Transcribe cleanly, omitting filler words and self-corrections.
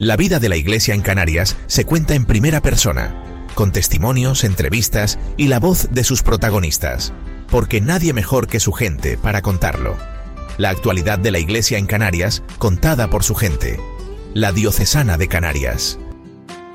La vida de la Iglesia en Canarias se cuenta en primera persona, con testimonios, entrevistas y la voz de sus protagonistas, porque nadie mejor que su gente para contarlo. La actualidad de la Iglesia en Canarias contada por su gente. La Diocesana de Canarias.